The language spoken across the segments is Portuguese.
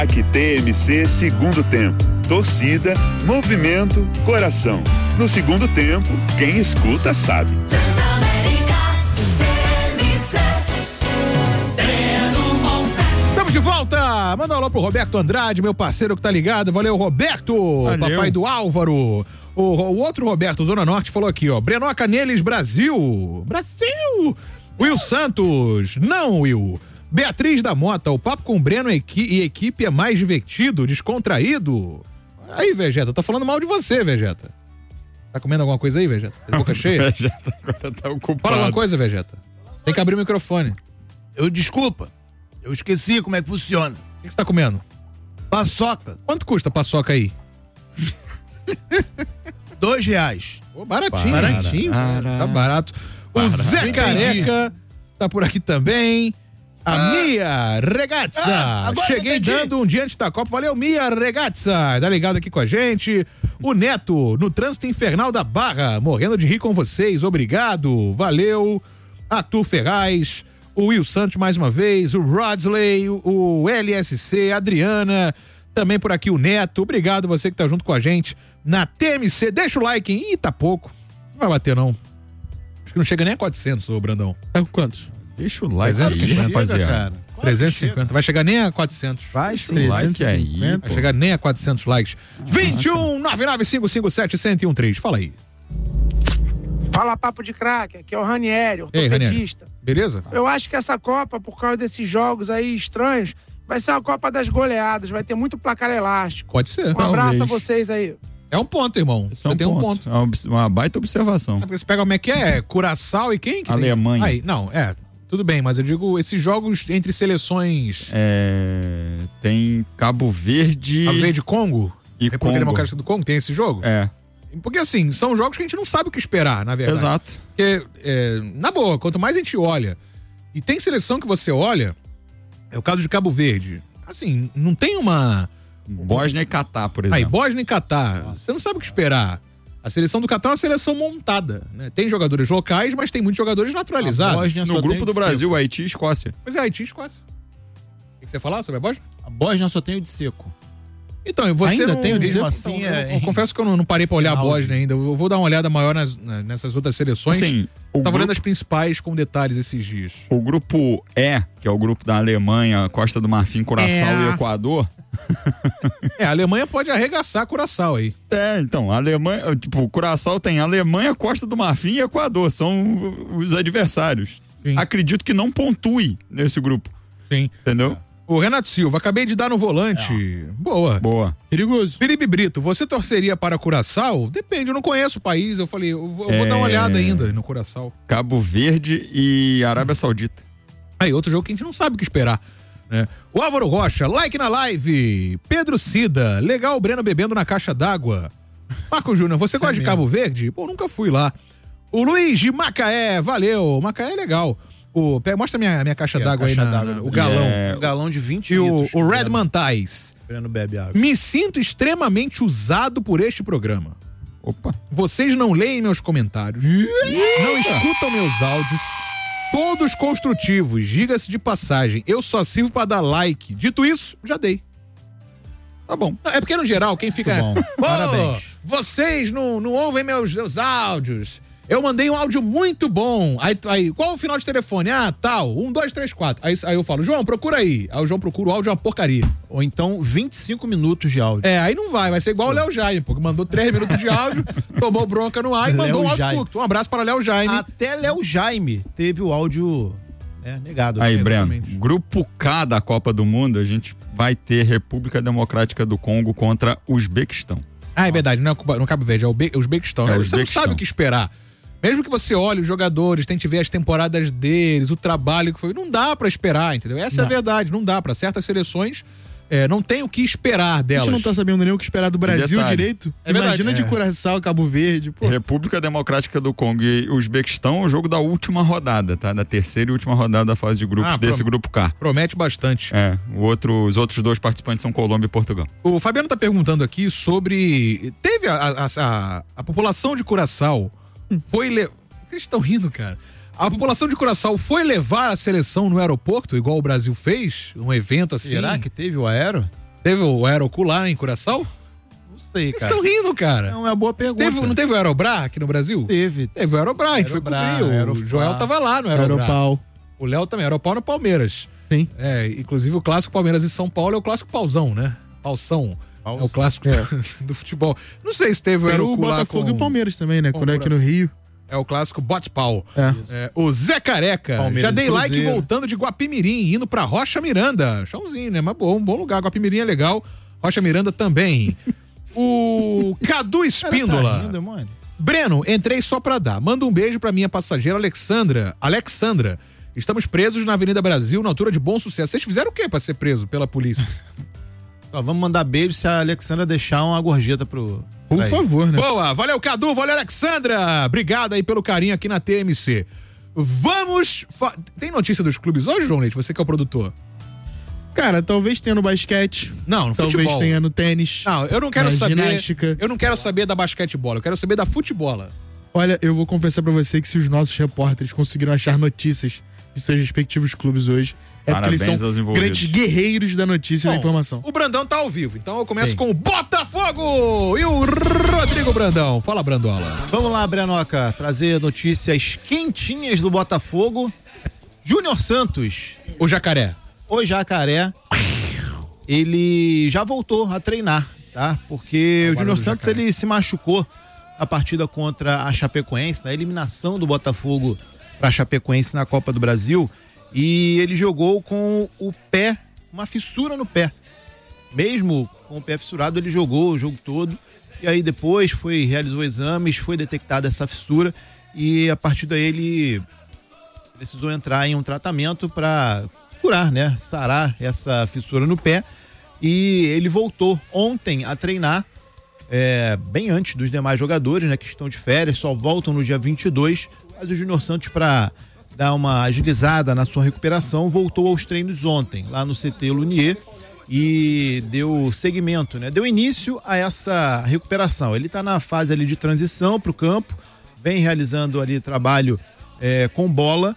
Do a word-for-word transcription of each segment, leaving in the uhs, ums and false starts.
Aqui T M C Segundo Tempo. Torcida, movimento, coração. No segundo tempo, quem escuta sabe. Estamos de volta! Manda um alô pro Roberto Andrade, meu parceiro que tá ligado. Valeu, Roberto! Valeu. Papai do Álvaro. O, o outro Roberto, Zona Norte, falou aqui, ó. Brenoca neles, Brasil! Brasil! Will Santos. Não, Will. Beatriz da Mota, o papo com o Breno e equipe é mais divertido, descontraído. Aí, Vegeta, tá falando mal de você, Vegeta. Tá comendo alguma coisa aí, Vegeta? Tá de boca cheia? Vegeta agora tá ocupado. Fala alguma coisa, Vegeta. Tem que abrir o microfone. Eu, desculpa, eu esqueci como é que funciona. O que você tá comendo? Paçoca. Quanto custa a paçoca aí? Dois reais. Pô, baratinho. Para, baratinho. Para. Tá barato. O Zé Careca tá por aqui também. A ah, Mia Regazza. Ah, Cheguei dando um diante da Copa. Valeu, Mia Regazza. Tá ligado aqui com a gente. O Neto, no trânsito infernal da Barra. Morrendo de rir com vocês. Obrigado. Valeu. Arthur Ferraz. O Will Santos mais uma vez. O Rodsley. O, o L S C. Adriana. Também por aqui o Neto. Obrigado você que tá junto com a gente na T M C. Deixa o like, hein? Ih, tá pouco. Não vai bater, não. Acho que não chega nem a quatrocentos, ô Brandão. Tá com quantos? Deixa o like trezentos e cinquenta, aí, rapaziada. Cara. trezentos e cinquenta. Vai chegar nem a quatrocentos. Vai, sim, like aí. Vai chegar nem a quatrocentos likes. vinte e um, nove nove cinco cinco sete, zero zero um três. Fala aí. Fala, papo de craque. Aqui é o Ranieri, ortopedista. Beleza? Eu acho que essa Copa, por causa desses jogos aí estranhos, vai ser uma Copa das goleadas. Vai ter muito placar elástico. Pode ser. Um abraço Talvez. a vocês aí. É um ponto, irmão. Esse Você é um tem ponto. um ponto. É uma, uma baita observação. É porque você pega como é que é? Curaçao e quem? Que Alemanha. Aí, não, é... Tudo bem, mas eu digo, esses jogos entre seleções... É... Tem Cabo Verde... Cabo Verde Congo? E República Congo. Democrática do Congo, tem esse jogo? É. Porque assim, são jogos que a gente não sabe o que esperar, na verdade. Exato. Porque, é, na boa, quanto mais a gente olha, e tem seleção que você olha, é o caso de Cabo Verde, assim, não tem uma... Bósnia e Catar, por exemplo. Aí, Bósnia e Catar, Nossa. Você não sabe o que esperar. A seleção do Catar é uma seleção montada, né? Tem jogadores locais, mas tem muitos jogadores naturalizados. No grupo do Brasil, Haiti e Escócia. Pois é, Haiti e Escócia. O que você ia falar sobre a Bósnia? A Bósnia só tem o de seco. Então, você ainda não, tem o de seco? Assim, então, é, eu, eu confesso que eu não, não parei pra olhar final, a Bósnia ainda. Eu vou dar uma olhada maior nas, nessas outras seleções. Assim, Tava grupo... olhando as principais com detalhes esses dias. O grupo E, que é o grupo da Alemanha, Costa do Marfim, Curaçao é. e Equador... É, a Alemanha pode arregaçar Curaçao aí. É, então, a Alemanha, tipo, Curaçao tem Alemanha, Costa do Marfim e Equador, são os adversários. Sim. Acredito que não pontue nesse grupo. Sim. Entendeu? O Renato Silva, acabei de dar no volante. É. Boa. Boa. Perigoso. Felipe Brito, você torceria para Curaçao? Depende, eu não conheço o país. Eu falei, eu vou, eu vou é... dar uma olhada ainda no Curaçao. Cabo Verde e Arábia Saudita. Aí, outro jogo que a gente não sabe o que esperar. É. O Álvaro Rocha, like na live. Pedro Cida, legal o Breno bebendo na caixa d'água. Marco Júnior, você gosta é de mesmo. Cabo Verde? Pô, nunca fui lá. O Luiz de Macaé, valeu. Macaé é legal. O, mostra minha, minha caixa é, d'água aí, na, na, o galão. É, um galão de vinte e litros. E o, o Red Mantais. Breno bebe água. Me sinto extremamente usado por este programa. Opa. Vocês não leem meus comentários, não escutam meus áudios. Todos construtivos, diga-se de passagem. Eu só sirvo pra dar like. Dito isso, já dei. Tá bom. É porque, no geral, quem fica nessa... Parabéns. Vocês não, não ouvem meus, meus áudios. Eu mandei um áudio muito bom. Aí, aí, qual o final de telefone? Ah, tal. Um, dois, três, quatro. Aí, aí eu falo, João, procura aí. Aí o João procura o áudio, é uma porcaria. Ou então vinte e cinco minutos de áudio. É, aí não vai. Vai ser igual o Léo Jaime, porque mandou três minutos de áudio, tomou bronca no ar e mandou Léo um áudio Jaime. curto. Um abraço para Léo Jaime. Até Léo Jaime teve o áudio é, negado. Aí, Breno, grupo K da Copa do Mundo, a gente vai ter República Democrática do Congo contra Uzbequistão. Ah, é verdade. Não é no Cabo Verde, é o Uzbequistão. É, você não sabe o que esperar. Mesmo que você olhe os jogadores, tente ver as temporadas deles, o trabalho que foi, não dá pra esperar, entendeu? Essa não. é a verdade, não dá. Pra certas seleções, é, não tem o que esperar delas. A gente não tá sabendo nem o que esperar do Brasil Detalhe. direito. É Imagina verdade. de Curaçao, Cabo Verde. Pô. República Democrática do Congo e Uzbequistão, o jogo da última rodada, tá? Da terceira e última rodada da fase de grupos ah, desse prom- grupo K. Promete bastante. É, o outro, os outros dois participantes são Colômbia e Portugal. O Fabiano tá perguntando aqui sobre... Teve a, a, a, a população de Curaçao foi... Le... Eles estão rindo, cara. A população de Curaçao foi levar a seleção no aeroporto, igual o Brasil fez? Um evento assim? Será que teve o aero? Teve o Aerocu lá em Curaçao? Não sei, cara. Vocês estão rindo, cara. Não, é uma boa pergunta. Teve, não teve o Aerobrar aqui no Brasil? Teve. Teve o Aerobrar, a gente foi cobrir. O Joel tava lá no Aerobrar. Aeropau. O Léo também, Aeropau no Palmeiras. Sim. É, inclusive o clássico Palmeiras e São Paulo é o clássico pauzão, né? Pauzão. É o clássico é. do futebol. Não sei se teve o Aerocu o Botafogo com... e o Palmeiras também, né? Quando é aqui no Rio. É o clássico bote-pau. É. É, o Zé Careca. Palmeiras Já dei like Cruzeiro. voltando de Guapimirim, indo pra Rocha Miranda. Chãozinho, né? Mas bom, um bom lugar. Guapimirim é legal. Rocha Miranda também. O Cadu Espíndola. Tá rindo, mano? Breno, entrei só pra dar. Manda um beijo pra minha passageira Alexandra. Alexandra. Estamos presos na Avenida Brasil, na altura de Bom Sucesso. Vocês fizeram o quê pra ser preso pela polícia? Ó, vamos mandar beijo se a Alexandra deixar uma gorjeta pro... Por pra favor, né? Boa, valeu Cadu, valeu Alexandra. Obrigado aí pelo carinho aqui na T M C. Vamos... Fa... Tem notícia dos clubes hoje, João Leite? Você que é o produtor. Cara, talvez tenha no basquete. Não, no talvez futebol. tenha no tênis. Não, eu não quero na saber. ginástica. Eu não quero saber da basquetebola, eu quero saber da futebola. Olha, eu vou confessar pra você que se os nossos repórteres conseguiram achar notícias de seus respectivos clubes hoje, é porque Parabéns eles aos são envolvidos. grandes guerreiros da notícia e Bom, da informação. O Brandão tá ao vivo, então eu começo Sim. com o Botafogo e o Rodrigo Brandão. Fala, Brandola. Vamos lá, Brenoca, trazer notícias quentinhas do Botafogo. Júnior Santos, O Jacaré. o Jacaré, ele já voltou a treinar, tá? Porque o Júnior Santos, ele se machucou a partida contra a Chapecoense, na eliminação do Botafogo para a Chapecoense na Copa do Brasil, e ele jogou com o pé, uma fissura no pé. Mesmo com o pé fissurado, ele jogou o jogo todo, e aí depois foi, realizou exames, foi detectada essa fissura, e a partir daí ele precisou entrar em um tratamento para curar, né? Sarar essa fissura no pé, e ele voltou ontem a treinar, é, bem antes dos demais jogadores, né? Que estão de férias, só voltam no dia vinte e dois, mas o Júnior Santos, para dar uma agilizada na sua recuperação, voltou aos treinos ontem, lá no C T Lunier, e deu seguimento, né? Deu início a essa recuperação. Ele está na fase ali de transição para o campo, vem realizando ali trabalho é, com bola,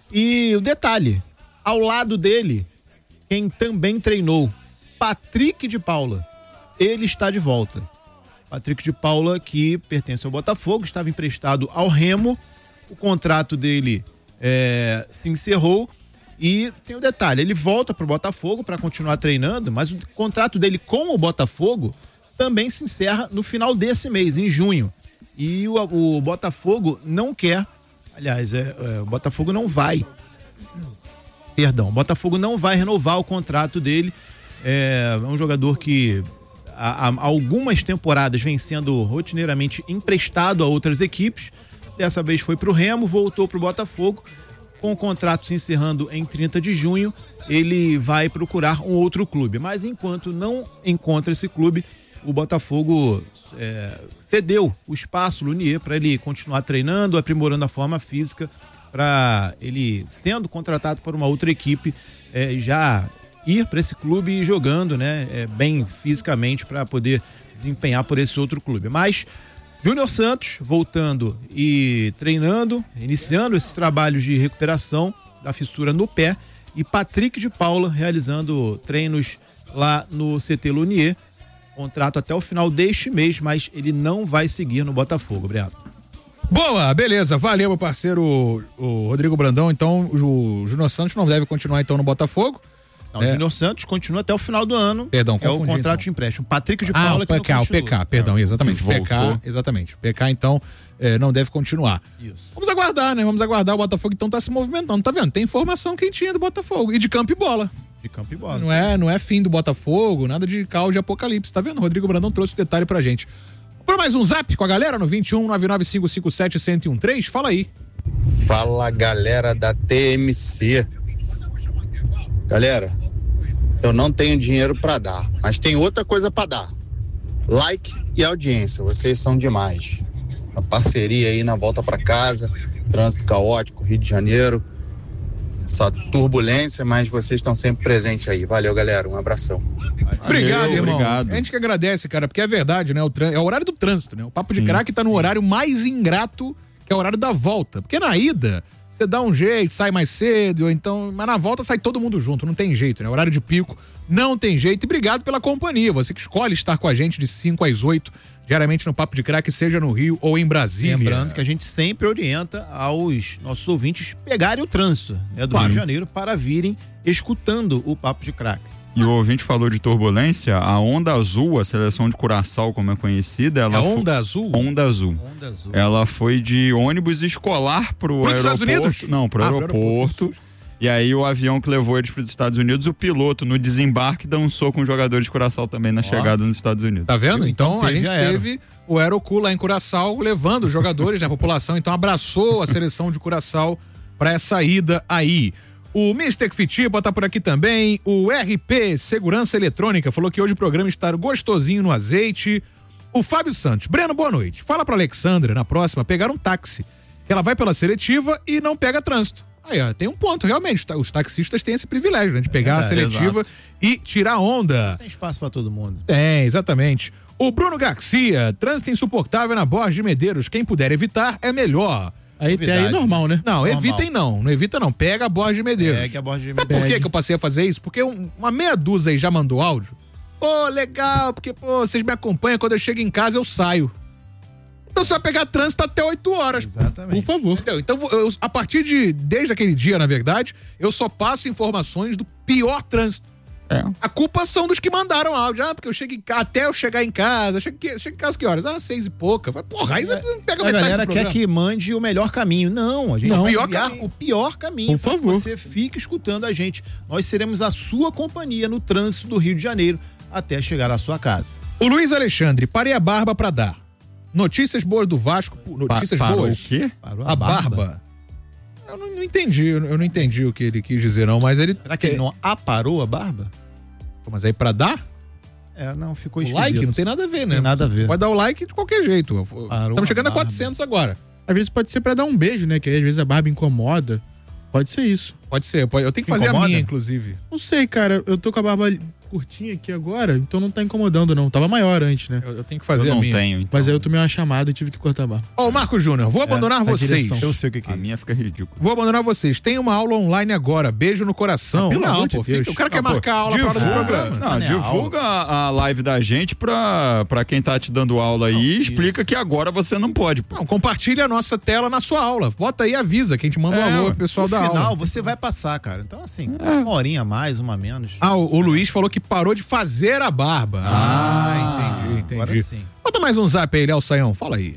e o detalhe, ao lado dele, quem também treinou, Patrick de Paula, ele está de volta. Patrick de Paula, que pertence ao Botafogo, estava emprestado ao Remo, o contrato dele é, se encerrou, e tem o detalhe, ele volta para o Botafogo para continuar treinando, mas o contrato dele com o Botafogo também se encerra no final desse mês, em junho. E o, o Botafogo não quer, aliás, é, é, o Botafogo não vai, perdão, o Botafogo não vai renovar o contrato dele. É, é um jogador que há, há algumas temporadas vem sendo rotineiramente emprestado a outras equipes. Dessa vez foi para o Remo, voltou para o Botafogo. Com o contrato se encerrando em trinta de junho, ele vai procurar um outro clube. Mas enquanto não encontra esse clube, o Botafogo é, cedeu o espaço Lunier para ele continuar treinando, aprimorando a forma física, para ele, sendo contratado por uma outra equipe, é, já ir para esse clube e jogando, né, é, bem fisicamente para poder desempenhar por esse outro clube. Mas Júnior Santos voltando e treinando, iniciando esses trabalhos de recuperação da fissura no pé, e Patrick de Paula realizando treinos lá no C T Lunier, contrato até o final deste mês, mas ele não vai seguir no Botafogo. Obrigado. Boa, beleza, valeu meu parceiro o Rodrigo Brandão. Então o Júnior Santos não deve continuar então no Botafogo. Não, é. O Júnior Santos continua até o final do ano. Perdão, é o confundi, contrato então. de empréstimo. Patrick de Ah, Paula o que P K, não o P K, continua. perdão, exatamente. Que P K, voltou. exatamente. P K, então, é, não deve continuar. Isso. Vamos aguardar, né? Vamos aguardar. O Botafogo, então, tá se movimentando. Tá vendo? Tem informação quentinha do Botafogo. E de campo e bola. De campo e bola. Não é, não é fim do Botafogo, nada de caos de apocalipse. Tá vendo? O Rodrigo Brandão trouxe o detalhe pra gente. Para mais um zap com a galera no vinte e um, nove nove cinco cinco sete, um zero um três. Fala aí. Fala, galera da T M C. Galera, eu não tenho dinheiro pra dar, mas tem outra coisa pra dar. Like e audiência, vocês são demais. A parceria aí na volta pra casa, trânsito caótico, Rio de Janeiro, essa turbulência, mas vocês estão sempre presentes aí. Valeu, galera, um abração. Obrigado, Valeu, irmão. obrigado. A gente que agradece, cara, porque é verdade, né? O trân- É o horário do trânsito, né? O Papo de Sim, Craque tá no horário mais ingrato, que é o horário da volta. Porque na ida, você dá um jeito, sai mais cedo, ou então, mas na volta sai todo mundo junto, não tem jeito, né? Horário de pico, não tem jeito. E obrigado pela companhia, você que escolhe estar com a gente de cinco às oito, diariamente no Papo de Craque, seja no Rio ou em Brasília. Lembrando que a gente sempre orienta aos nossos ouvintes pegarem o trânsito, né, do Claro. Rio de Janeiro para virem escutando o Papo de Craque. E o ouvinte falou de turbulência, a Onda Azul, a seleção de Curaçao, como é conhecida, ela É fo- Onda Azul? Onda Azul. Onda Azul. Ela foi de ônibus escolar pro Pros aeroporto. Estados Unidos? Não, pro Ah, pro aeroporto. aeroporto. E aí o avião que levou eles para os Estados Unidos, o piloto no desembarque dançou com os jogadores de Curaçao também na chegada nos Estados Unidos. Tá vendo? Então, Então a teve gente aero. teve o Aerocu lá em Curaçao levando os jogadores, né, a população, então abraçou a seleção de Curaçao para essa ida aí. O mister Fitipa tá por aqui também. O R P Segurança Eletrônica falou que hoje o programa está gostosinho no azeite. O Fábio Santos. Breno, boa noite. Fala pra Alexandra, na próxima, pegar um táxi. Que ela vai pela seletiva e não pega trânsito. Aí, ó, tem um ponto, realmente. tá- Os taxistas têm esse privilégio, né? De pegar É, a seletiva e tirar onda. Tem espaço para todo mundo. Tem, exatamente. O Bruno Garcia. Trânsito insuportável na Borges de Medeiros. Quem puder evitar, é melhor. Aí tem aí Novidade. normal, né? Não, Normal. evitem não. Não evita não. Pega a Borges de Medeiros. Pegue a Borges de Sabe por Medeiros. que que eu passei a fazer isso? Porque um- uma meia dúzia aí já mandou áudio. Pô, legal, porque, pô, vocês me acompanham, quando eu chego em casa eu saio. Então você vai pegar trânsito até oito horas. Exatamente. Por favor. Entendeu? Então, eu, a partir de, desde aquele dia, na verdade, eu só passo informações do pior trânsito. É. A culpa são dos que mandaram áudio. Ah, porque eu chego em casa, até eu chegar em casa. Eu chego, eu chego em casa que horas? Ah, seis e pouca. Vai, porra, aí você pega A metade galera do quer programa. que mande o melhor caminho. Não, a gente Não. vai O pior enviar caminho. o pior caminho. Por pra favor. que Você fique escutando a gente. Nós seremos a sua companhia no trânsito do Rio de Janeiro até chegar à sua casa. O Luiz Alexandre, parei a barba pra dar. Notícias boas do Vasco. Notícias Pa- parou boas. o quê? Parou A barba. Eu não, não entendi, eu não entendi o que ele quis dizer, não, mas ele. Será que ele não aparou a barba? Mas aí pra dar? É, não, ficou O esquisito. like não tem nada a ver, né? Tem nada a ver. Pode dar o like de qualquer jeito. Parou Estamos chegando a a barba. quatrocentos agora. Às vezes pode ser pra dar um beijo, né? Que aí às vezes a barba incomoda. Pode ser isso. Pode ser, pode- eu tenho que fazer Incomoda? a minha, inclusive. Não sei, cara. Eu tô com a barba curtinha aqui agora, então não tá incomodando, não. Tava maior antes, né? Eu, eu tenho que Eu fazer a não minha. tenho, então. Mas aí eu tomei uma chamada e tive que cortar a barba. Ó, o Marco Júnior, vou abandonar a vocês. direção. Eu sei o que, que é A isso. minha fica ridícula. Vou abandonar vocês. Tem uma aula online agora. Beijo no coração. Ah, pelo não, amor de pô, Deus. fica- o cara quer Não, pô, marcar a aula pra hora do divulga- programa. Não, Tá, né, divulga a, a live da gente pra, pra quem tá te dando aula aí e explica que agora você não pode. Pô. Não, compartilha a nossa tela na sua aula. Bota aí e avisa que a gente manda um É, alô ué. pro pessoal No da final, aula. você vai passar, cara. Então, assim, uma horinha a mais, uma a menos. Ah, o, o Luiz falou que parou de fazer a barba. Ah, entendi, entendi. Agora sim. Bota mais um zap aí, Léo Saião. Fala aí.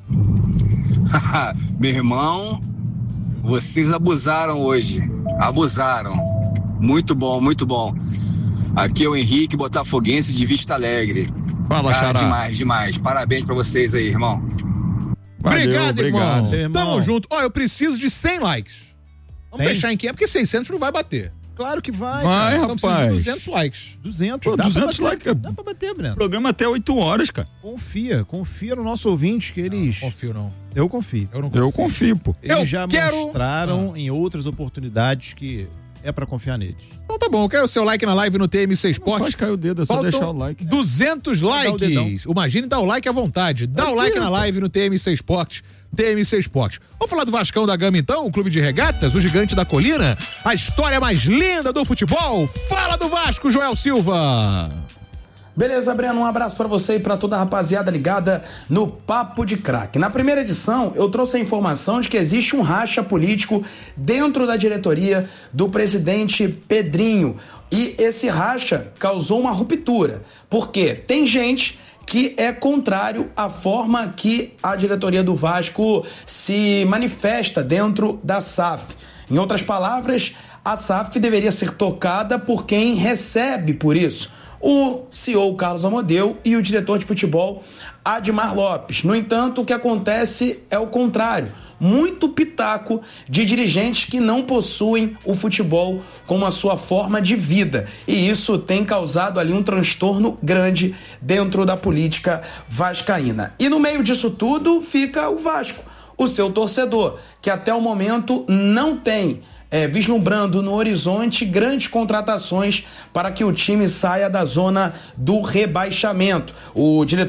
Meu irmão, vocês abusaram hoje. Abusaram. Muito bom, muito bom. Aqui é o Henrique Botafoguense de Vista Alegre. Fala, Cara, Xará. demais, demais. Parabéns pra vocês aí, irmão. Valeu, obrigado, irmão. Valeu, irmão. Tamo junto. Ó, eu preciso de cem likes. Vamos cem? fechar em quinhentos, porque seiscentos não vai bater. Claro que vai, Vai, cara. Então preciso de rapaz. duzentos likes. duzentos. Pô, dá pra duzentos bater. likes. Dá pra bater, Breno. Programa até oito horas, cara. Confia, confia no nosso ouvinte que eles... Confio, não. Eu confio. Eu não confio. Eu confio, pô. Eles Eu já quero- mostraram em outras oportunidades que é pra confiar neles. Então tá bom, eu quero o seu like na live no T M C Não Esporte. faz cair o dedo, é só Faltam deixar o like. duzentos o likes. dedão. O Imagine dá o like à vontade. Dá o like na live no T M C Esporte. T M C Esporte. Vamos falar do Vascão da Gama então, o clube de regatas, o gigante da colina, a história mais linda do futebol. Fala do Vasco, Joel Silva. Beleza, Breno, um abraço pra você e pra toda a rapaziada ligada no Papo de Craque. Na primeira edição, eu trouxe a informação de que existe um racha político dentro da diretoria do presidente Pedrinho. E esse racha causou uma ruptura. Por quê? Tem gente que é contrário à forma que a diretoria do Vasco se manifesta dentro da S A F. Em outras palavras, a S A F deveria ser tocada por quem recebe por isso. O C E O Carlos Amodeu e o diretor de futebol Admar Lopes. No entanto, o que acontece é o contrário. Muito pitaco de dirigentes que não possuem o futebol como a sua forma de vida. E isso tem causado ali um transtorno grande dentro da política vascaína. E no meio disso tudo fica o Vasco, o seu torcedor, que até o momento não tem É, vislumbrando no horizonte grandes contratações para que o time saia da zona do rebaixamento. O diretor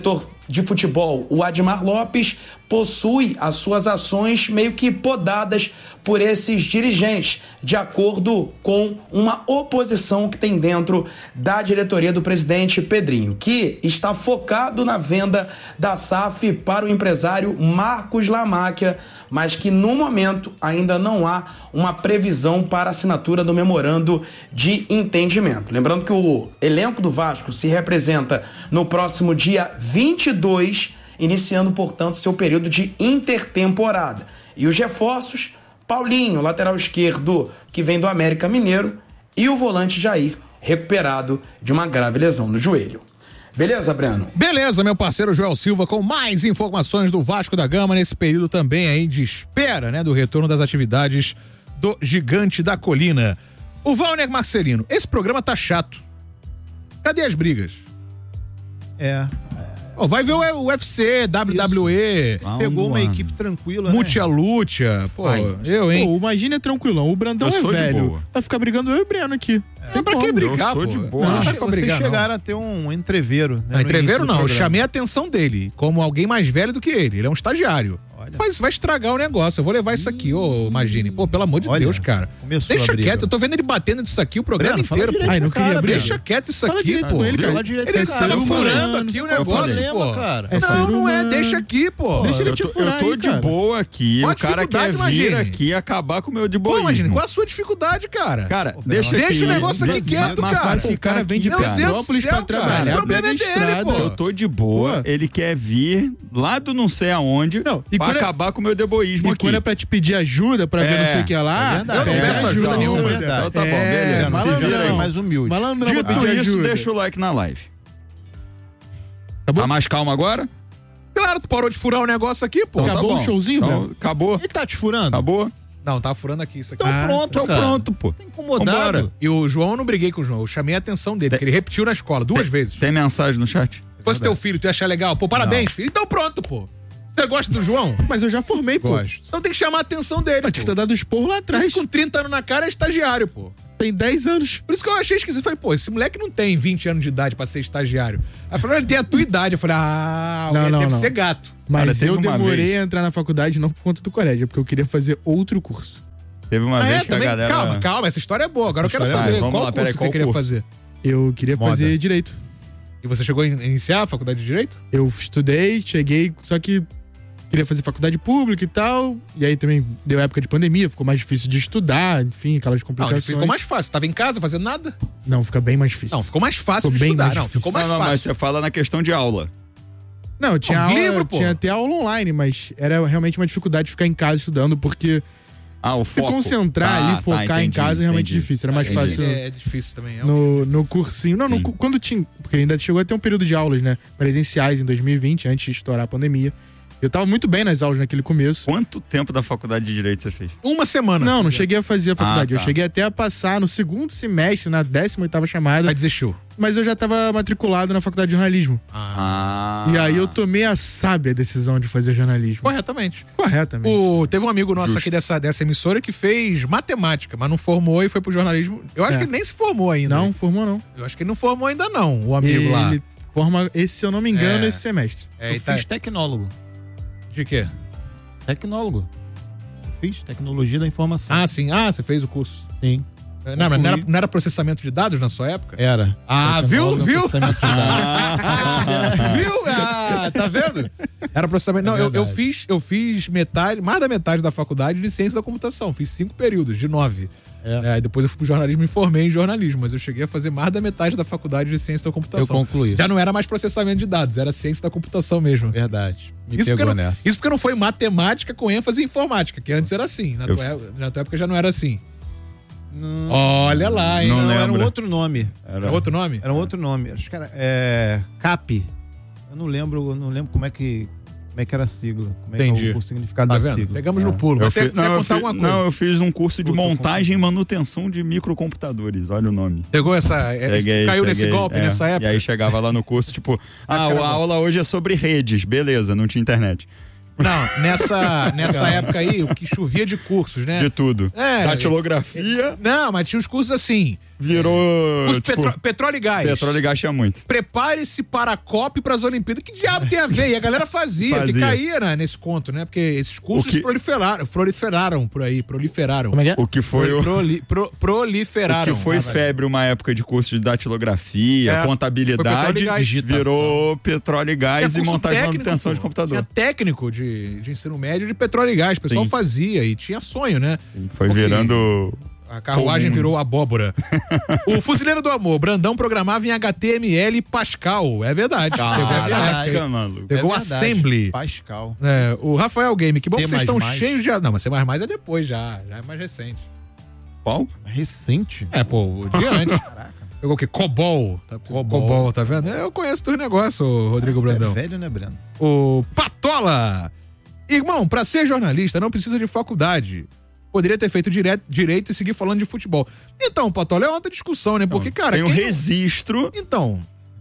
de futebol, o Admar Lopes, possui as suas ações meio que podadas por esses dirigentes, de acordo com uma oposição que tem dentro da diretoria do presidente Pedrinho, que está focado na venda da S A F para o empresário Marcos Lamáquia, mas que no momento ainda não há uma previsão para a assinatura do memorando de entendimento. Lembrando que o elenco do Vasco se representa no próximo dia vinte e dois, iniciando, portanto, seu período de intertemporada. E os reforços, Paulinho, lateral esquerdo, que vem do América Mineiro, e o volante Jair, recuperado de uma grave lesão no joelho. Beleza, Breno? Beleza, meu parceiro Joel Silva, com mais informações do Vasco da Gama nesse período também aí de espera, né, do retorno das atividades do Gigante da Colina. O Valner Marcelino, esse programa tá chato. Cadê as brigas? É. Oh, vai ver o U F C, W W E. Isso. Pegou uma equipe tranquila, Mutia né? Lucha. Pô, Vai. eu, hein? Pô, o Magine é tranquilão. O Brandão eu é velho. Vai ficar brigando eu e o Breno aqui. É. Tem pra que brigar, eu sou pô? de boa. Não, Não, não, vocês brigar, chegaram não. a ter um entreveiro. Né, Não, entreveiro não. Eu programa. chamei a atenção dele como alguém mais velho do que ele. Ele é um estagiário. Olha. Mas vai estragar o negócio. Eu vou levar isso aqui, ô, Magine. Pô, pelo amor de Olha, Deus, cara. começou Deixa a briga. quieto. Eu tô vendo ele batendo nisso aqui o programa Breno, fala inteiro, direito pô. Ai, não pro queria cara, briga. Deixa quieto isso Fala aqui, direito pô. com ele, cara. Fala direito Ele com tava cara. furando humano. aqui o Qual o negócio, problema, pô. cara? É ser Não, não é. humano. Deixa aqui, pô. Deixa ele eu te tô, furar eu tô aí, de cara. boa aqui. Qual a O cara quer dificuldade, vir Magine? aqui e acabar com o meu de Pô, boísmo. Magine, qual a sua dificuldade, cara? Cara, deixa aqui. Deixa o negócio aqui Mas- quieto, mas cara. vai ficar O cara vem de aqui, Meu cara. Deus do Petrópolis céu, pra trabalhar, cara. O problema é pega a dele, estrada. pô. Eu tô de boa, Pô. ele quer vir lá do não sei aonde Não, e pra quando é- acabar com o meu deboísmo E aqui. quando é pra te pedir ajuda, pra ver É, não sei o que lá, é verdade. Eu não pede peço ajuda nenhuma. É verdade. Então tá bom, É, beleza. Malandrão, Se vira aí. mais humilde. Malandrão pra Dito pedir isso, ajuda. deixa o like na live. Tá bom? Tá mais calmo agora? Claro, tu parou de furar o negócio aqui, pô. Então tá Acabou bom. o showzinho, Então, Breno? acabou? Ele tá te furando? Acabou? Não, tava furando aqui isso aqui. Então Ah, pronto, Então cara. pronto, pô. Tá incomodado. Vambora. E o João, eu não briguei com o João. Eu chamei a atenção dele, porque ele repetiu na escola duas vezes. Tem mensagem no chat? Se fosse teu filho, tu ia achar legal. Pô, parabéns, filho. Então pronto, pô. Você gosta do João? Mas eu já formei, pô. Gosto. Então tem que chamar a atenção dele, Mas tinha que pô. ter dado esporro lá atrás. Mas com trinta anos na cara é estagiário, pô. Tem dez anos. Por isso que eu achei esquisito. Eu falei, pô, esse moleque não tem vinte anos de idade pra ser estagiário. Aí falou, ele tem a tua idade. Eu falei, ah, Não, ele não, deve não. ser gato. Mas Cara, teve eu uma demorei vez- a entrar na faculdade não por conta do colégio, é porque eu queria fazer outro curso. Teve uma Ah, vez é, que a também? galera... Calma, calma, essa história é boa. Agora Essa eu quero história é saber boa. Vamos qual lá, curso peraí, que qual você queria curso? fazer. Eu queria Moda. fazer direito. E você chegou a iniciar a faculdade de Direito? Eu estudei, cheguei, só que queria fazer faculdade pública e tal. E aí também deu época de pandemia, ficou mais difícil de estudar, enfim, aquelas Não, complicações. ficou mais fácil. Tava em casa fazendo nada? Não, fica bem mais difícil. Não, ficou mais fácil Ficou de bem estudar. mais Não, difícil. ficou mais não, não, mas fácil. você fala na questão de aula. Não, tinha Não, aula, livro, pô. tinha até aula online, mas era realmente uma dificuldade de ficar em casa estudando, porque Ah, o se foco. concentrar Ah, ali, tá, focar em entendi, casa é realmente entendi. difícil. Era mais Entendi. fácil É, é difícil também. É no, no cursinho. Não, no Sim. cu- quando tinha. Porque ainda chegou a ter um período de aulas, né? Presenciais em dois mil e vinte, antes de estourar a pandemia. Eu tava muito bem nas aulas naquele começo. Quanto tempo da faculdade de Direito você fez? Uma semana. Não, não cheguei a fazer a faculdade. Ah, tá. Eu cheguei até a passar no segundo semestre, na décima oitava chamada. Aí desistiu. Mas eu já tava matriculado na faculdade de jornalismo. Ah. E aí eu tomei a sábia decisão de fazer jornalismo. Corretamente. Corretamente. O, teve um amigo nosso Justo. aqui dessa, dessa emissora que fez matemática, mas não formou e foi pro jornalismo. Eu acho É. que ele nem se formou ainda. Não, formou não. Eu acho que ele não formou ainda não, o amigo lá. Ele forma, esse, se eu não me engano, É. esse semestre. É, Eu e tá- fiz tecnólogo. De quê? Tecnólogo. Eu fiz tecnologia da informação. Ah, sim. Ah, você fez o curso. Sim. Não, mas não era, não era processamento de dados na sua época? Era. Ah, viu? Tecnólogo, Viu? processamento de dados. Viu? Ah, tá vendo? Era processamento. Não, É eu, eu verdade. fiz, eu fiz metade, mais da metade da faculdade de ciência da computação. Fiz cinco períodos, de nove. É. É, depois eu fui pro jornalismo e me formei em jornalismo, mas eu cheguei a fazer mais da metade da faculdade de ciência da computação. Eu concluí. Já não era mais processamento de dados, era ciência da computação mesmo. Verdade. Me Isso porque, pegou não, nessa. isso porque não foi matemática com ênfase em informática, que antes era assim. Na, Eu- tua, é- na tua época já não era assim. Não, Olha lá, hein? Não não, era um lembro. outro nome. Era outro nome? Era um outro nome. Acho que era é, CAP. Eu não lembro, eu não lembro como é que como é que era a sigla. Como é Entendi. que é o, o significado Tá da vendo? sigla. Pegamos É. no pulo. Eu Mas você, fiz, você ia não, eu contar fiz, alguma coisa. não, eu fiz um curso de Outro montagem e manutenção de microcomputadores. Olha o nome. Pegou essa. é, Peguei, caiu nesse peguei, golpe é. nessa E época? aí chegava lá no curso, tipo, ah, era a bom. aula hoje é sobre redes. Beleza, não tinha internet. Não, nessa, nessa época aí, o que chovia de cursos, né? De tudo. É. Datilografia. Não, mas tinha uns cursos assim. Virou. Curso tipo, petro- petróleo e gás. Petróleo e gás tinha muito. Prepare-se para a Copa e para as Olimpíadas. Que diabo tem a ver? E a galera fazia, Fazia. que caía né, nesse conto, né? Porque esses cursos O que- proliferaram, proliferaram por aí, proliferaram. Como é que é? O que foi o. Proli- pro- proliferaram. O que foi Ah, vai. febre uma época de curso de datilografia, É, foi contabilidade, petróleo e gás. virou petróleo e gás Tinha e curso montagem e técnico, manutenção pô. de computador. Tinha técnico de, de ensino médio de petróleo e gás. O pessoal Sim. fazia e tinha sonho, né? Foi Porque virando. A carruagem comum. virou abóbora. O Fuzileiro do Amor, Brandão programava em H T M L e Pascal. É verdade. Pegou essa Caraca, época aí. maluco. Pegou É verdade. Assembly. Pascal. É, o Rafael Game, que bom C++. que vocês estão cheios de. Não, mas C mais mais é depois já. Já é mais recente. Qual? Recente? É, pô, o dia antes. Pegou o quê? Cobol. Tá, Cobol. Cobol, tá vendo? Eu conheço dos negócios, ô, Rodrigo Brandão. É velho, né, Breno? O Patola. Irmão, pra ser jornalista não precisa de faculdade. Poderia ter feito direto, direito e seguir falando de futebol. Então, Patola, é outra discussão, né? Porque, cara. Tem um quem não- registro Então.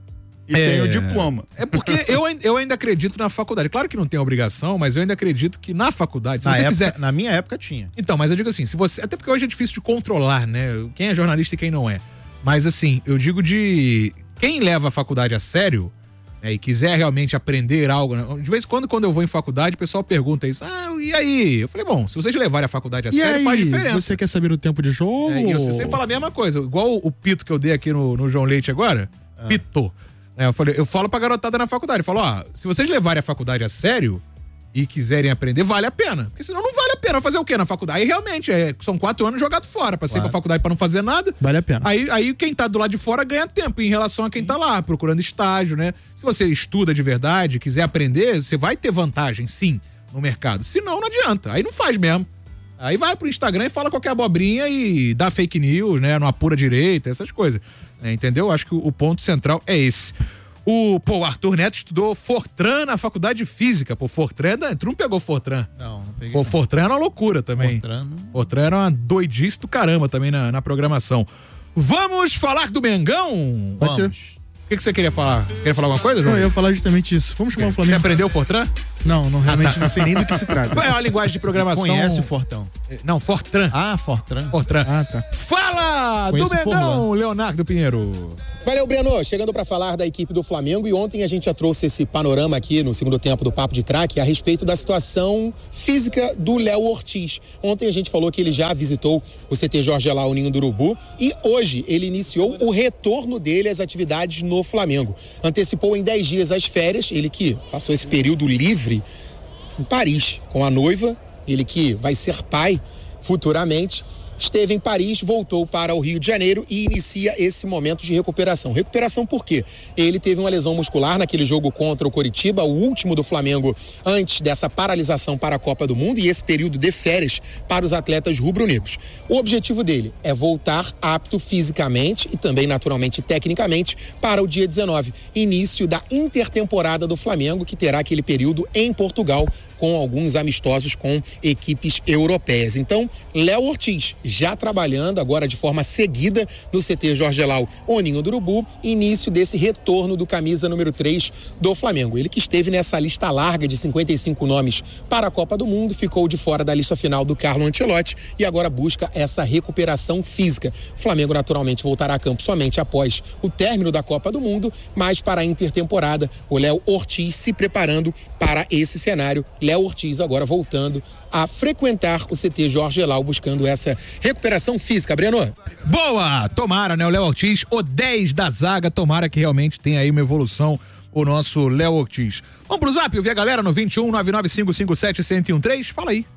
e é- tem o diploma. É porque eu, ain- eu ainda acredito na faculdade. Claro que não tem obrigação, mas eu ainda acredito que na faculdade, se Na, você época, fizer. na minha época tinha. Então, mas eu digo assim, se você. Até porque hoje é difícil de controlar, né? Quem é jornalista e quem não é. Mas assim, eu digo de. Quem leva a faculdade a sério, né, e quiser realmente aprender algo. Né, de vez em quando, quando eu vou em faculdade, o pessoal pergunta isso. Ah, e aí? Eu falei, bom, se vocês levarem a faculdade a E sério, aí, faz diferença. você quer saber o tempo de jogo? É, e você sempre fala a mesma coisa. Igual o, o pito que eu dei aqui no, no João Leite agora. Pito. Né, eu, falei, eu falo pra garotada na faculdade. Eu falo, ó, se vocês levarem a faculdade a sério e quiserem aprender, vale a pena. Porque senão não vale a pena fazer o quê na faculdade? Aí realmente, é, são quatro anos jogados fora. Pra sair Claro. pra faculdade pra não fazer nada. Vale a pena. Aí, aí quem tá do lado de fora ganha tempo em relação a quem tá lá, procurando estágio, né? Se você estuda de verdade, quiser aprender, você vai ter vantagem, sim, no mercado. Se não, não adianta. Aí não faz mesmo. Aí vai pro Instagram e fala qualquer abobrinha e dá fake news, né? Não apura direito, essas coisas. É, entendeu? Acho que o, o ponto central é esse. O, pô, o Arthur Neto estudou Fortran na faculdade de Física. Pô, Fortran, tu não pegou Fortran? Não, não peguei. Pô, Fortran era uma loucura também. Fortran, não. Fortran era uma doidice do caramba também na, na programação. Vamos falar do Mengão? Pode ser. Vamos. O que, que você queria falar? Queria falar alguma coisa, Não, João? eu ia falar justamente isso. Vamos chamar o Você Flamengo. aprendeu o Fortran? Não, não, realmente não sei nem do que se trata. Qual é a linguagem de programação? Conhece o Fortão? Não, Fortran. Ah, Fortran. Fortran. Ah, tá. Fala Conheço do Mengão, Fórmula. Leonardo Pinheiro. Valeu, Breno. Chegando para falar da equipe do Flamengo, e ontem a gente já trouxe esse panorama aqui no segundo tempo do Papo de Craque a respeito da situação física do Léo Ortiz. Ontem a gente falou que ele já visitou o C T Jorge Elá, o Ninho do Urubu, e hoje ele iniciou o retorno dele às atividades no Flamengo. Antecipou em dez dias as férias, ele que passou esse período livre em Paris com a noiva, ele que vai ser pai futuramente. Esteve em Paris, voltou para o Rio de Janeiro e inicia esse momento de recuperação. Recuperação por quê? Ele teve uma lesão muscular naquele jogo contra o Coritiba, o último do Flamengo antes dessa paralisação para a Copa do Mundo e esse período de férias para os atletas rubro-negros. O objetivo dele é voltar apto fisicamente e também naturalmente tecnicamente para o dia dezenove, início da intertemporada do Flamengo, que terá aquele período em Portugal com alguns amistosos com equipes europeias. Então, Léo Ortiz já trabalhando agora de forma seguida no C T Jorge Elá, o Ninho do Urubu, início desse retorno do camisa número três do Flamengo. Ele que esteve nessa lista larga de cinquenta e cinco nomes para a Copa do Mundo, ficou de fora da lista final do Carlo Ancelotti e agora busca essa recuperação física. O Flamengo naturalmente voltará a campo somente após o término da Copa do Mundo, mas para a intertemporada, o Léo Ortiz se preparando para esse cenário. Léo Ortiz agora voltando a frequentar o C T Jorge Elá, buscando essa recuperação física. Breno? Boa! Tomara, né? O Léo Ortiz, o dez da zaga, tomara que realmente tenha aí uma evolução o nosso Léo Ortiz. Vamos pro Zap, eu vi a galera no vinte e um, nove nove cinco cinco sete, um zero um três, fala aí.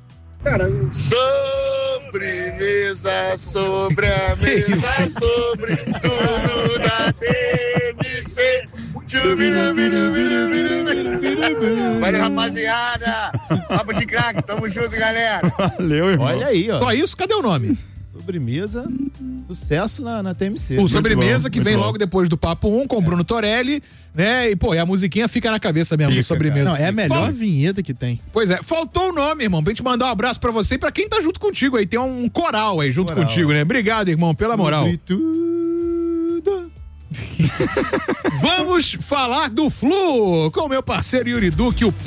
Sobremesa, sobre a mesa, sobre tudo da T M C. Valeu, rapaziada. Papo de Craque, tamo junto, galera. Valeu, irmão. Olha aí, ó. Só isso, cadê o nome? Sobremesa, sucesso na, na T M C. O Sobremesa, bom, que muito vem bom. logo depois do Papo um, com o Bruno Torelli, né? E, pô, e a musiquinha fica na cabeça mesmo, do Fica, Sobremesa. Não, é a melhor Fala- vinheta que tem. Pois é, faltou o nome, irmão, pra gente mandar um abraço pra você e pra quem tá junto contigo aí. Tem um coral aí junto Coral. contigo, né? Obrigado, irmão, pela moral. Sobre tudo. Vamos falar do Flu com o meu parceiro Yuri Duque, o pai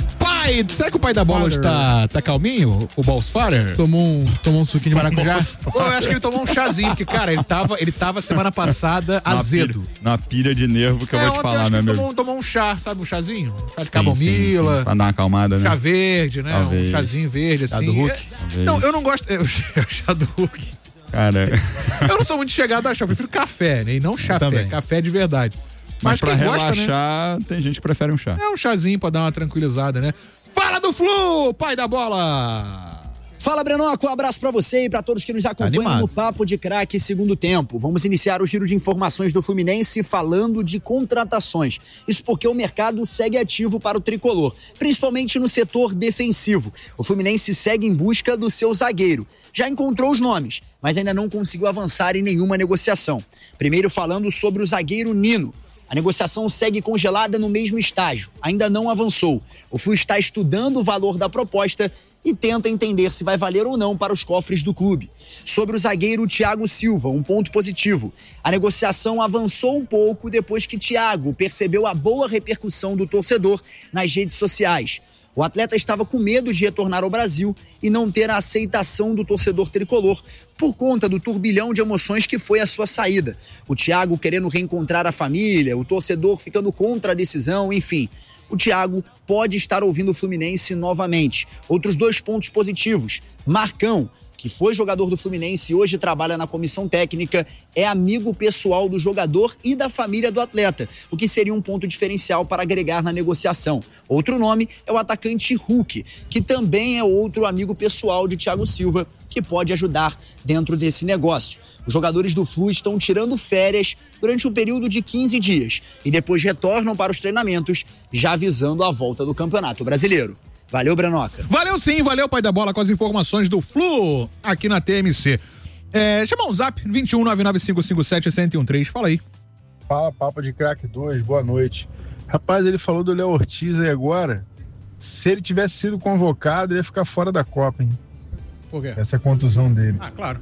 Pai, será que o pai da bola hoje tá, tá calminho? O Bolsfarer? Tomou um, tomou um suquinho de maracujá? Pô, eu acho que ele tomou um chazinho, porque, cara, ele tava, ele tava semana passada azedo. Na pilha de nervo que eu é, vou te falar, meu amigo. Tomou, tomou um chá, sabe? Um chazinho? Um chá de Sim, camomila. sim, sim, pra dar uma acalmada, né? Chá verde, né? Talvez. Um chazinho verde, assim. Chá do Hulk? É, não, eu não gosto. É, o chá do Hulk. Cara. Eu não sou muito chegado a chá, eu prefiro café, né? E não chá, café de verdade. Mas, Mas pra quem relaxar, gosta, né? tem gente que prefere um chá. É um chazinho pra dar uma tranquilizada, né? Fala do Flu, pai da bola! Fala, Brenoco, um abraço pra você e pra todos que nos acompanham Animado. no Papo de Craque segundo tempo. Vamos iniciar o giro de informações do Fluminense falando de contratações. Isso porque o mercado segue ativo para o tricolor, principalmente no setor defensivo. O Fluminense segue em busca do seu zagueiro. Já encontrou os nomes, mas ainda não conseguiu avançar em nenhuma negociação. Primeiro falando sobre o zagueiro Nino. A negociação segue congelada no mesmo estágio, ainda não avançou. O Flu está estudando o valor da proposta e tenta entender se vai valer ou não para os cofres do clube. Sobre o zagueiro Thiago Silva, um ponto positivo. A negociação avançou um pouco depois que Thiago percebeu a boa repercussão do torcedor nas redes sociais. O atleta estava com medo de retornar ao Brasil e não ter a aceitação do torcedor tricolor por conta do turbilhão de emoções que foi a sua saída. O Thiago querendo reencontrar a família, o torcedor ficando contra a decisão, enfim. O Thiago pode estar ouvindo o Fluminense novamente. Outros dois pontos positivos. Marcão, que foi jogador do Fluminense e hoje trabalha na comissão técnica, é amigo pessoal do jogador e da família do atleta, o que seria um ponto diferencial para agregar na negociação. Outro nome é o atacante Hulk, que também é outro amigo pessoal de Thiago Silva, que pode ajudar dentro desse negócio. Os jogadores do Flu estão tirando férias durante um período de quinze dias e depois retornam para os treinamentos, já visando a volta do Campeonato Brasileiro. Valeu, Brenoca. Valeu sim, valeu, pai da bola, com as informações do Flu aqui na T M C. É, chama um zap, vinte e um, nove nove cinco cinco sete, zero um três, fala aí. Fala, Papo de Craque dois, boa noite. Rapaz, ele falou do Léo Ortiz aí agora. Se ele tivesse sido convocado, ele ia ficar fora da Copa, hein? Por quê? Essa é a contusão dele. Ah, claro.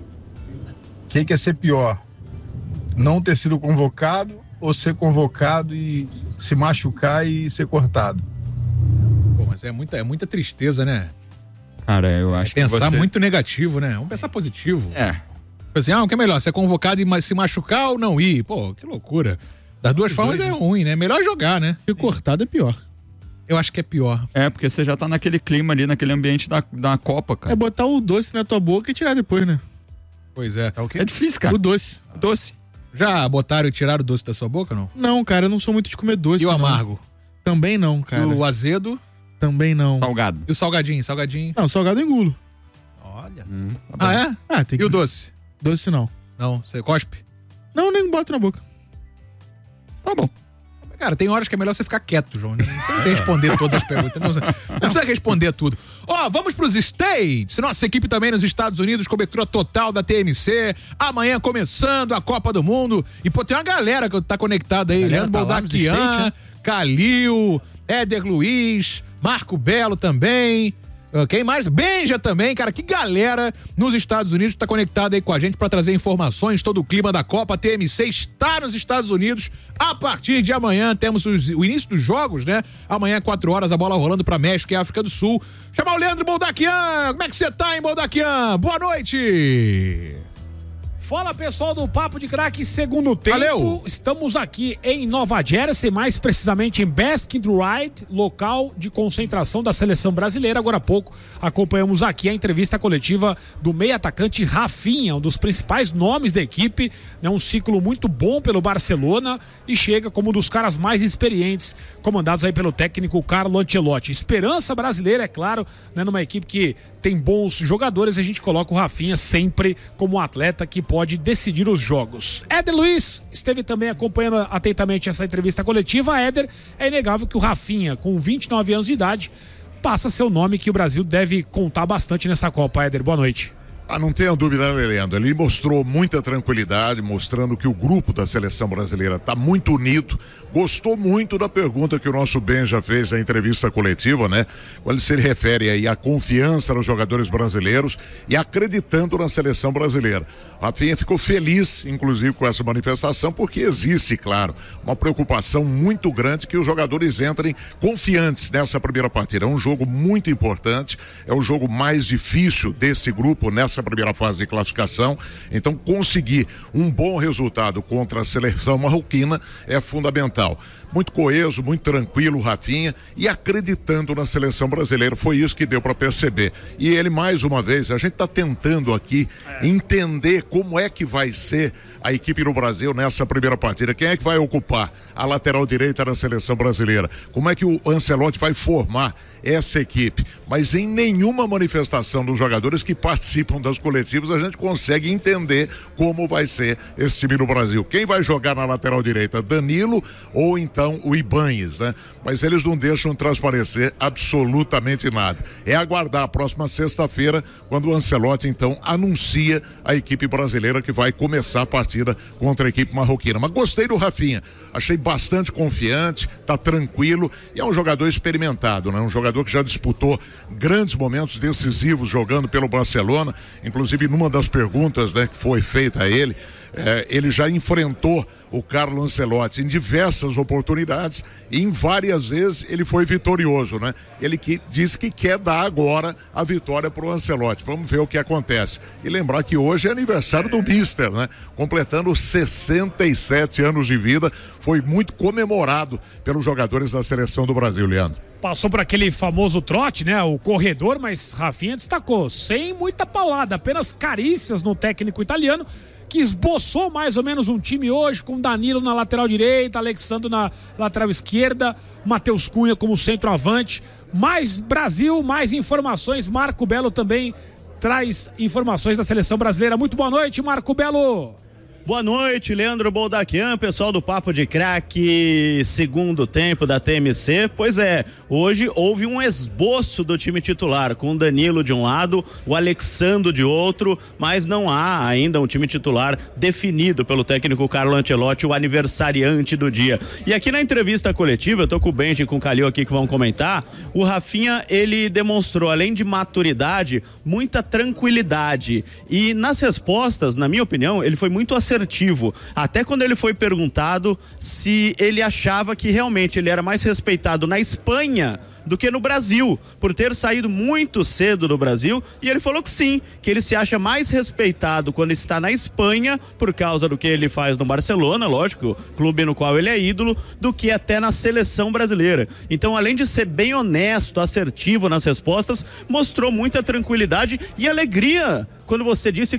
O que que ia ser pior? Não ter sido convocado ou ser convocado e se machucar e ser cortado? Pô, mas é muita, é muita tristeza, né? Cara, eu acho é pensar que você... muito negativo, né? Vamos pensar positivo. É. Tipo assim, ah, o que é melhor? Ser convocado e se machucar ou não ir? Pô, que loucura. Das duas formas é ruim, né? Melhor jogar, né? E cortado é pior. Eu acho que é pior. É, porque você já tá naquele clima ali, naquele ambiente da, da Copa, cara. É botar o doce na tua boca e tirar depois, né? Pois é. É, o quê? É difícil, cara. O doce. Doce. Já botaram e tiraram o doce da sua boca, não? Não, cara, eu não sou muito de comer doce. E o não. amargo? Também não, cara. E o azedo? Também não. Salgado. E o salgadinho? Salgadinho? Não, salgado eu engulo. Olha. Hum, tá ah, é? Ah, tem que... E o doce? Doce não. Não, você cospe? Não, nem boto na boca. Tá bom. Cara, tem horas que é melhor você ficar quieto, João. Não precisa responder todas as perguntas. Não, não precisa responder tudo. Ó, oh, vamos pros States. Nossa equipe também nos Estados Unidos, cobertura total da T M C. Amanhã começando a Copa do Mundo. E, pô, tem uma galera que tá conectada aí. Leandro tá Boldaquian, né? Calil, Éder Luiz, Marco Belo também. Quem mais? Benja também, cara, que galera nos Estados Unidos tá conectada aí com a gente pra trazer informações, todo o clima da Copa. A T M C está nos Estados Unidos. A partir de amanhã temos os, o início dos jogos, né? Amanhã, quatro horas, a bola rolando pra México e África do Sul. Chamar o Leandro Boldaquian. Como é que você tá, hein, Boldaquian? Boa noite! Fala, pessoal do Papo de Craque segundo tempo. Valeu. Estamos aqui em Nova Jersey, mais precisamente em Basking Ridge, local de concentração da seleção brasileira. Agora há pouco acompanhamos aqui a entrevista coletiva do meio atacante Rafinha, um dos principais nomes da equipe, né? Um ciclo muito bom pelo Barcelona e chega como um dos caras mais experientes, comandados aí pelo técnico Carlo Ancelotti. Esperança brasileira, é claro, né? Numa equipe que tem bons jogadores, a gente coloca o Rafinha sempre como um atleta que pode decidir os jogos. Éder Luiz esteve também acompanhando atentamente essa entrevista coletiva. Éder, é inegável que o Rafinha, com vinte e nove anos de idade, passa a ser o nome que o Brasil deve contar bastante nessa Copa. Éder, boa noite. Ah, não tenha dúvida, né, Leandro? Ele mostrou muita tranquilidade, mostrando que o grupo da seleção brasileira está muito unido. Gostou muito da pergunta que o nosso Benja fez na entrevista coletiva, né? Quando ele se refere aí à confiança nos jogadores brasileiros e acreditando na seleção brasileira. Rafinha ficou feliz, inclusive, com essa manifestação, porque existe, claro, uma preocupação muito grande que os jogadores entrem confiantes nessa primeira partida. É um jogo muito importante, é o jogo mais difícil desse grupo nessa primeira fase de classificação. Então, conseguir um bom resultado contra a seleção marroquina é fundamental. Muito coeso, muito tranquilo o Rafinha e acreditando na seleção brasileira, foi isso que deu para perceber. E ele, mais uma vez, a gente está tentando aqui é. entender como é que vai ser a equipe do Brasil nessa primeira partida, quem é que vai ocupar a lateral direita da seleção brasileira, como é que o Ancelotti vai formar essa equipe, mas em nenhuma manifestação dos jogadores que participam das coletivas a gente consegue entender como vai ser esse time do Brasil. Quem vai jogar na lateral direita? Danilo ou então o Ibanez, né? Mas eles não deixam transparecer absolutamente nada. É aguardar a próxima sexta-feira, quando o Ancelotti então anuncia a equipe brasileira que vai começar a partida contra a equipe marroquina. Mas gostei do Rafinha, achei bastante confiante, tá tranquilo e é um jogador experimentado, né? Um jogador que já disputou grandes momentos decisivos jogando pelo Barcelona, inclusive numa das perguntas, né, que foi feita a ele, eh, ele já enfrentou o Carlo Ancelotti em diversas oportunidades e em várias vezes ele foi vitorioso, né? Ele que disse que quer dar agora a vitória pro Ancelotti. Vamos ver o que acontece. E lembrar que hoje é aniversário do Mister, né? Completando sessenta e sete anos de vida, foi muito comemorado pelos jogadores da seleção do Brasil, Leandro. Passou por aquele famoso trote, né? O corredor, mas Rafinha destacou, sem muita paulada, apenas carícias no técnico italiano, que esboçou mais ou menos um time hoje, com Danilo na lateral direita, Alexandre na lateral esquerda, Matheus Cunha como centroavante. Mais Brasil, mais informações. Marco Belo também traz informações da seleção brasileira. Muito boa noite, Marco Belo. Boa noite, Leandro Boldaquian, pessoal do Papo de Craque, segundo tempo da T M C. Pois é, hoje houve um esboço do time titular, com o Danilo de um lado, o Alexandre de outro, mas não há ainda um time titular definido pelo técnico Carlo Ancelotti, o aniversariante do dia. E aqui na entrevista coletiva, eu tô com o Benji e com o Calil aqui que vão comentar, o Rafinha, ele demonstrou, além de maturidade, muita tranquilidade. E nas respostas, na minha opinião, ele foi muito assertivo. Até quando ele foi perguntado se ele achava que realmente ele era mais respeitado na Espanha do que no Brasil, por ter saído muito cedo do Brasil, e ele falou que sim, que ele se acha mais respeitado quando está na Espanha, por causa do que ele faz no Barcelona, lógico, clube no qual ele é ídolo, do que até na seleção brasileira. Então, além de ser bem honesto, assertivo nas respostas, mostrou muita tranquilidade e alegria quando você disse